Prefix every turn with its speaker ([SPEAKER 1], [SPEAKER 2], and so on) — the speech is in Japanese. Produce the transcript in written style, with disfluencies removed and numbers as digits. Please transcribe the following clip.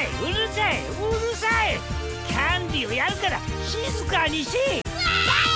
[SPEAKER 1] うるさいうるさい。キャンディーをやるから静かにし。